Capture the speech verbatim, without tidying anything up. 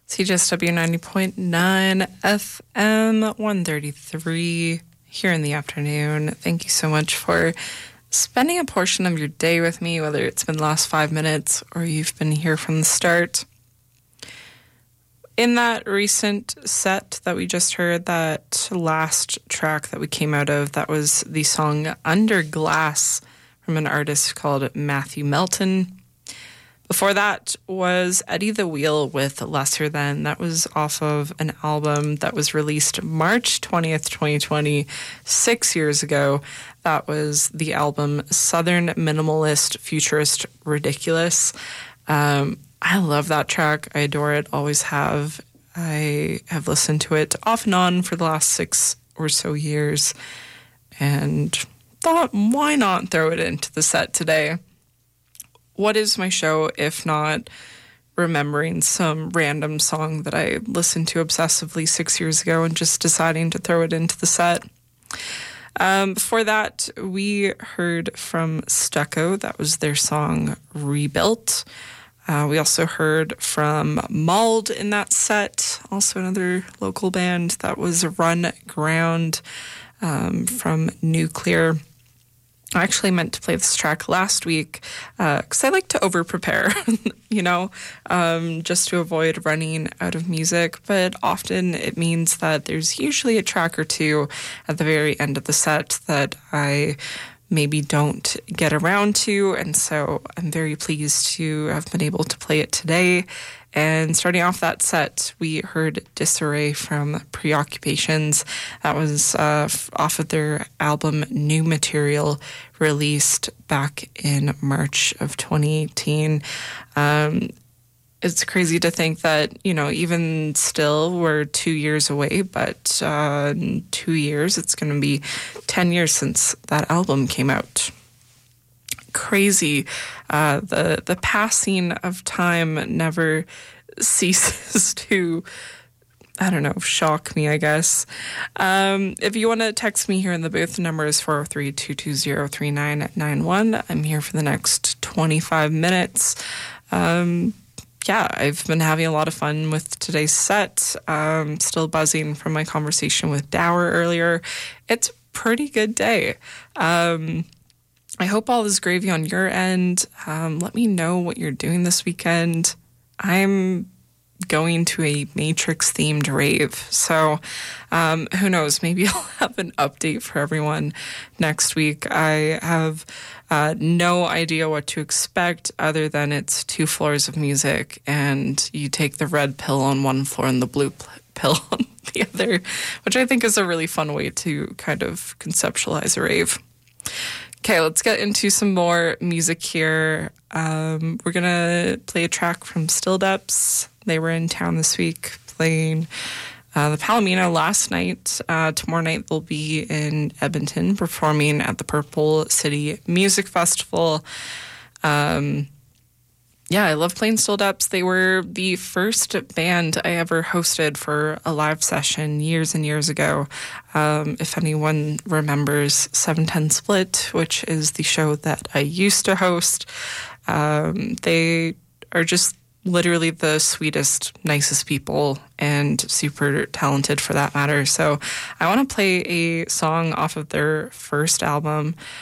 C J S W ninety point nine F M one thirty-three here in the afternoon. Thank you so much for spending a portion of your day with me, whether it's been the last five minutes or you've been here from the start. In that recent set that we just heard, that last track that we came out of, that was the song Under Glass from an artist called Matthew Melton. Before that was Eddie the Wheel with Lesser Than. That was off of an album that was released March twentieth, twenty twenty, six years ago. That was the album Southern Minimalist Futurist Ridiculous. Um, I love that track. I adore it, always have. I have listened to it off and on for the last six or so years and thought, why not throw it into the set today? What is my show if not remembering some random song that I listened to obsessively six years ago and just deciding to throw it into the set? Um, before that, we heard from Stucco. That was their song Rebuilt. Uh, we also heard from Mauled in that set, also another local band. That was Run Ground um, from Nuclear. I actually meant to play this track last week because uh, I like to over-prepare, you know, um, just to avoid running out of music. But often it means that there's usually a track or two at the very end of the set that I maybe don't get around to. And so I'm very pleased to have been able to play it today. And starting off that set, we heard Disarray from Preoccupations. That was uh, off of their album New Material, released back in March of twenty eighteen. Um, it's crazy to think that, you know, even still, we're two years away, but uh, in two years, it's going to be ten years since that album came out. Crazy. Uh, the the passing of time never ceases to, I don't know, shock me, I guess. Um, if you want to text me here in the booth, the number is four oh three, two two zero, three nine nine one. I'm here for the next twenty-five minutes. Um, yeah, I've been having a lot of fun with today's set. Um, still buzzing from my conversation with Dower earlier. It's a pretty good day. Um, I hope all is gravy on your end. Um, let me know what you're doing this weekend. I'm going to a Matrix-themed rave, so um, who knows? Maybe I'll have an update for everyone next week. I have uh, no idea what to expect other than it's two floors of music, and you take the red pill on one floor and the blue pl- pill on the other, which I think is a really fun way to kind of conceptualize a rave. Okay, let's get into some more music here. Um, we're going to play a track from Still Depths. They were in town this week playing uh, the Palomino last night. Uh, tomorrow night they'll be in Edmonton performing at the Purple City Music Festival. Um, yeah, I love playing Still Depths. They were the first band I ever hosted for a live session years and years ago. Um, if anyone remembers seven ten Split, which is the show that I used to host, um, they are just literally the sweetest, nicest people and super talented for that matter. So I want to play a song off of their first album.